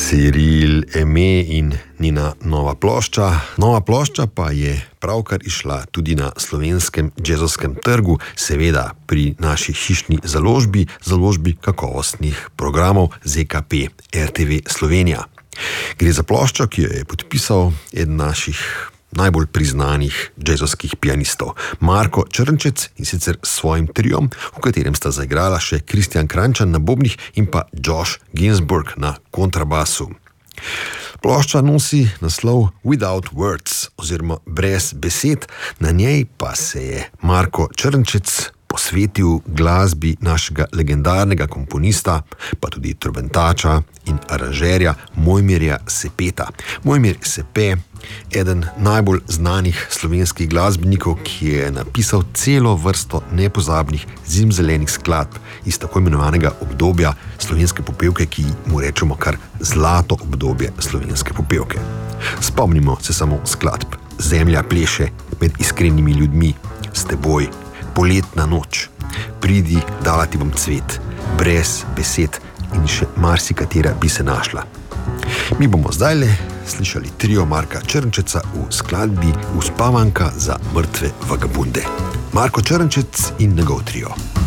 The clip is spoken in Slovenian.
Ciril Eme in njena nova plošča. Nova plošča pa je pravkar izšla tudi na slovenskem džezovskem trgu, seveda pri naši hišni založbi kakovostnih programov ZKP RTV Slovenija. Gre za ploščo, ki jo je podpisal eden naših najbolj priznanih džezovskih pianistov, Marko Črnčec, in sicer s svojim triom, v katerem sta zaigrala še Kristjan Kranjčan na bobnih in pa Josh Ginsburg na kontrabasu. Plošča nosi naslov Without Words oziroma Brez besed, na njej pa se je Marko Črnčec posvetil glasbi našega legendarnega komponista, pa tudi trobentača in aranžerja Mojmirja Sepeta. Mojmir Sepe, eden najbolj znanih slovenskih glasbenikov, ki je napisal celo vrsto nepozabnih zimzelenih skladb iz tako imenovanega obdobja slovenske popevke, ki mu rečemo kar zlato obdobje slovenske popevke. Spomnimo se samo skladb: Zemlja pleše med iskrenimi ljudmi, S teboj, Poletna noč, Pridi, dala ti bom cvet, Brez besed in še marsikatera bi se našla. Mi bomo zdajle slišali trio Marka Črnčeca v skladbi Uspavanka za mrtve vagabunde. Marko Črnčec in njegov trio.